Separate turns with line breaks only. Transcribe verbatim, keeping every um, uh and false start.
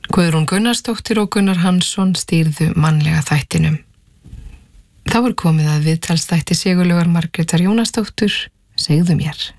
Guðrún Gunnarsdóttir og Gunnar Hansson stýrðu mannlega þættinum. Þá er komið að viðtalsþætti Sigurlaugar Margrétar Jónasdóttur, Segðu mér.